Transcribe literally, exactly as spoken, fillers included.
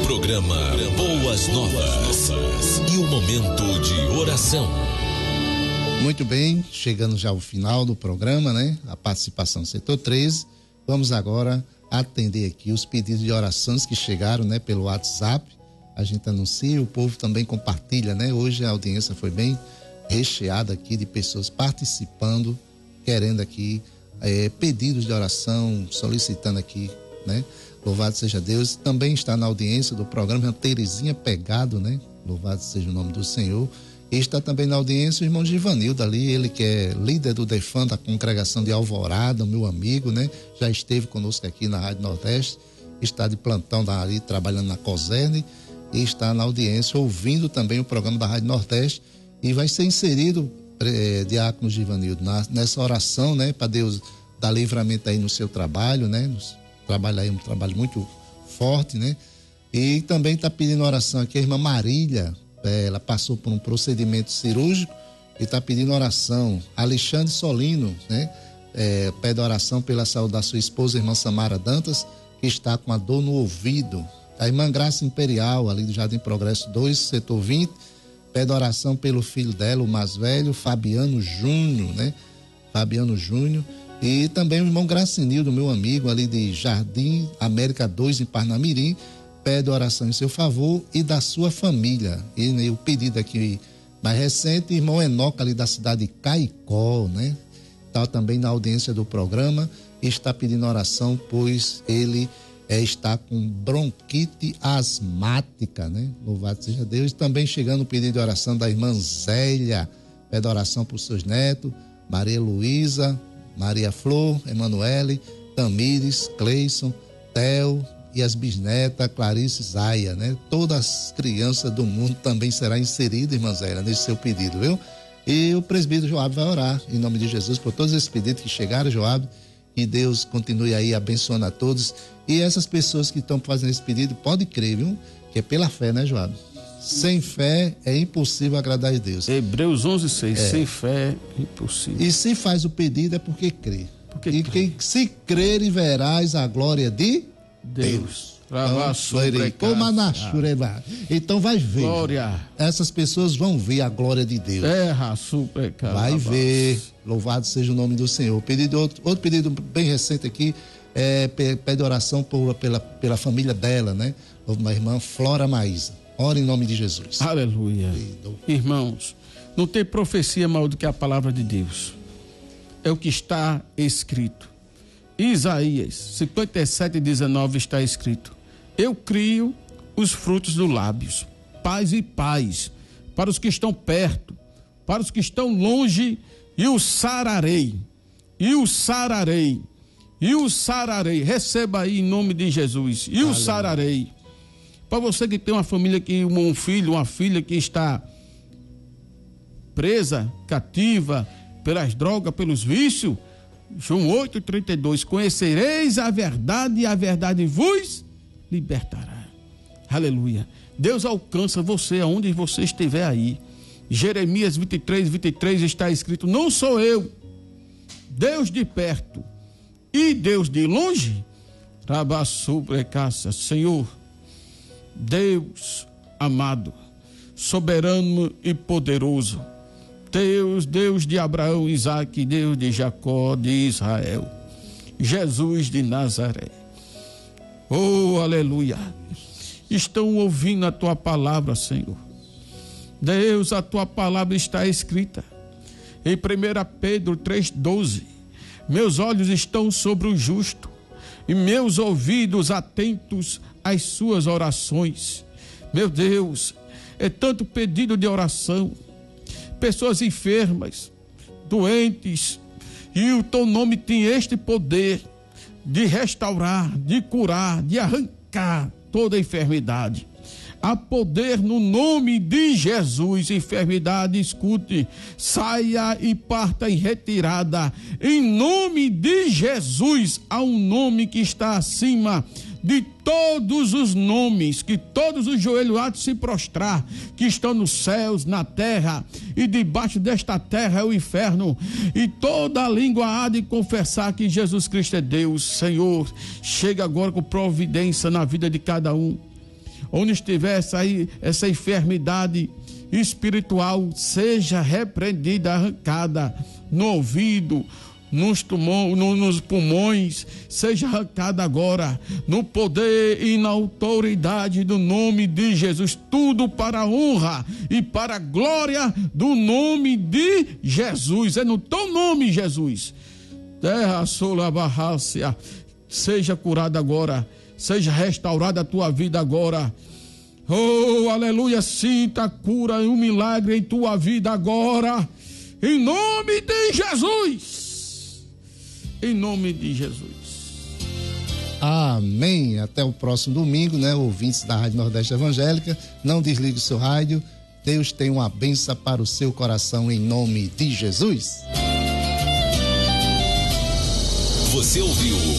Programa Boas Novas e o momento de oração. Muito bem, chegando já ao final do programa, né? A participação do setor treze. Vamos agora atender aqui os pedidos de orações que chegaram, né, pelo WhatsApp. A gente anuncia, o povo também compartilha, né? Hoje a audiência foi bem recheada aqui de pessoas participando, querendo aqui é, pedidos de oração, solicitando aqui, né? Louvado seja Deus. Também está na audiência do programa Terezinha Pegado, né? Louvado seja o nome do Senhor. E está também na audiência o irmão Givanildo ali, ele que é líder do DEFAN da congregação de Alvorada, meu amigo, né? Já esteve conosco aqui na Rádio Nordeste, está de plantão ali trabalhando na COSERN e está na audiência ouvindo também o programa da Rádio Nordeste e vai ser inserido, é, diácono Givanildo, na, nessa oração, né? Para Deus dar livramento aí no seu trabalho, né? Nos, trabalha aí um trabalho muito forte, né? E também está pedindo oração aqui a irmã Marília. Ela passou por um procedimento cirúrgico e está pedindo oração. Alexandre Solino, né? É, pede oração pela saúde da sua esposa, irmã Samara Dantas, que está com a dor no ouvido. A irmã Graça Imperial, ali do Jardim Progresso dois, setor vinte, pede oração pelo filho dela, o mais velho, Fabiano Júnior, né? Fabiano Júnior. E também o irmão Gracinildo, meu amigo, ali de Jardim América dois, em Parnamirim, pede oração em seu favor e da sua família. E, né, o pedido aqui mais recente, irmão Enoca, ali da cidade de Caicó, né? Está também na audiência do programa e está pedindo oração, pois ele é, está com bronquite asmática, né? Louvado seja Deus. Também chegando o pedido de oração da irmã Zélia, pede oração para os seus netos, Maria Luísa, Maria Flor, Emanuele, Tamires, Cleison, Theo, e as bisnetas Clarice Zaia, né? Todas as crianças do mundo também será inserida, irmã Zélia, nesse seu pedido, viu? E o presbítero Joab vai orar, em nome de Jesus, por todos esses pedidos que chegaram, Joab, que Deus continue aí abençoando a todos. E essas pessoas que estão fazendo esse pedido, pode crer, viu? Que é pela fé, né, Joab? Sem fé é impossível agradar a Deus. Hebreus onze, seis, é. Sem fé é impossível. E se faz o pedido é porque crê. Porque e crê. Quem se crer e verás a glória de Deus. Então vai ver. Glória. Essas pessoas vão ver a glória de Deus. Terra super. Vai ver. Louvado seja o nome do Senhor. Pedido, outro, outro pedido bem recente aqui é pede oração por, pela, pela família dela, né? Uma irmã Flora Maísa. Ora em nome de Jesus. Aleluia. Irmãos, não tem profecia maior do que a palavra de Deus. É o que está escrito. Isaías cinquenta e sete, dezenove está escrito: eu crio os frutos dos lábios, paz e paz, para os que estão perto, para os que estão longe, e o sararei, e o sararei, e o sararei, receba aí em nome de Jesus, e o Aleluia. Sararei, para você que tem uma família, que um filho, uma filha que está presa, cativa, pelas drogas, pelos vícios, João oito, trinta e dois, conhecereis a verdade e a verdade vos libertará. Aleluia. Deus alcança você aonde você estiver aí. Jeremias vinte e três, vinte e três está escrito: não sou eu, Deus de perto e Deus de longe. Trabaçubrecaça, Senhor, Deus amado, soberano e poderoso, Deus, Deus de Abraão, Isaque, Deus de Jacó, de Israel, Jesus de Nazaré. Oh, aleluia. Estão ouvindo a tua palavra, Senhor. Deus, a tua palavra está escrita em primeira Pedro três, doze. Meus olhos estão sobre o justo e meus ouvidos atentos às suas orações. Meu Deus, é tanto pedido de oração. Pessoas enfermas, doentes, e o teu nome tem este poder de restaurar, de curar, de arrancar toda enfermidade. Há poder no nome de Jesus. Enfermidade, escute, saia e parta em retirada. Em nome de Jesus, há um nome que está acima de todos os nomes, que todos os joelhos há de se prostrar, que estão nos céus, na terra, e debaixo desta terra é o inferno, e toda a língua há de confessar que Jesus Cristo é Deus. Senhor, chega agora com providência na vida de cada um. onde estiver essa, essa enfermidade espiritual, seja repreendida, arrancada no ouvido, nos, tumor, no, nos pulmões, seja arrancada agora, no poder e na autoridade do nome de Jesus, tudo para a honra e para a glória do nome de Jesus, é no teu nome, Jesus. Terra sola barrácia, seja curada agora, seja restaurada a tua vida agora. Oh, aleluia, sinta a cura e um milagre em tua vida agora, em nome de Jesus, em nome de Jesus. Amém. Até o próximo domingo, né? Ouvintes da Rádio Nordeste Evangélica, não desligue o seu rádio. Deus tem uma bênção para o seu coração em nome de Jesus. Você ouviu